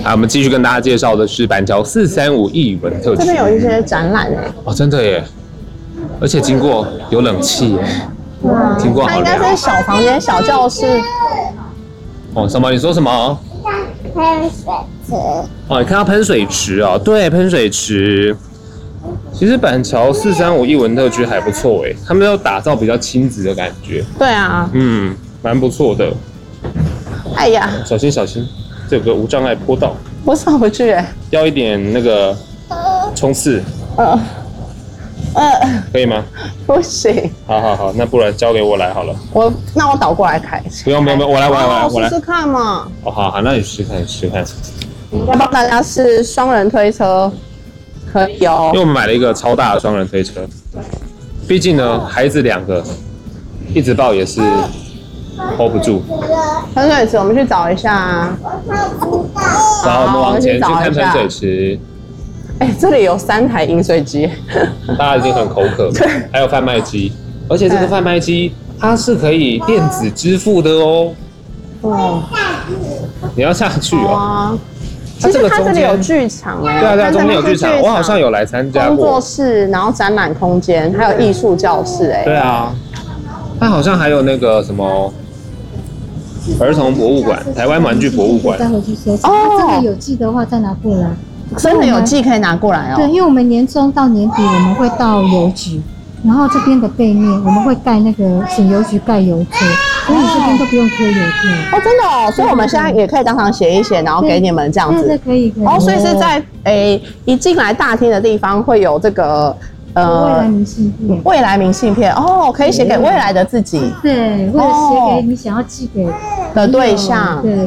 好，我们继续跟大家介绍的是板桥435艺文特区。 这边有一些展览哦，真的耶，而且经过有冷气耶，经过好凉。 它应该是小房间、小教室。 哦，什么？你说什么？ 喷水池。 哦，你看到喷水池哦？对，喷水池。其实板桥435艺文特区还不错哎，他们要打造比较亲子的感觉。 对啊， 蛮不错的。 哎呀， 小心小心，这有个无障碍坡道， 我上不去哎。 要一点那个冲刺，可以吗？ 不行。 好，那不然交给我来好了。 那我倒过来开。 不用，我来。 试试看嘛。 哦，好，那你试看。 要帮大家试双人推车，可以哦。 因为我们买了一个超大的双人推车，毕竟呢，孩子2个，一直抱也是 hold 不住。 喷水池，我们去找一下。 然后我们往前去看喷水池。 哎，这里有3台饮水机， 大家已经很口渴，还有贩卖机，而且这个贩卖机它是可以电子支付的哦。你要下去哦。 其实它这里有剧场哎。 对啊，中间有剧场，我好像有来参加过。 工作室，然后展览空间，还有艺术教室哎。 对啊，它好像还有那个什么儿童博物馆、台湾玩具博物馆。 待会去收藏。真的有寄的话再拿过来。 真的有寄可以拿过来哦。 对，因为我们年中到年底我们会到邮局，然后这边的背面我们会盖那个请邮局盖邮戳，所以你这边都不用贴邮票。 哦，真的哦，所以我们现在也可以当场写一写，然后给你们这样子。 对，可以。 哦，所以是在一进来大厅的地方会有这个未来明信片。 未来明信片哦，可以写给未来的自己。 对，或者写给你想要寄给的对象。 对。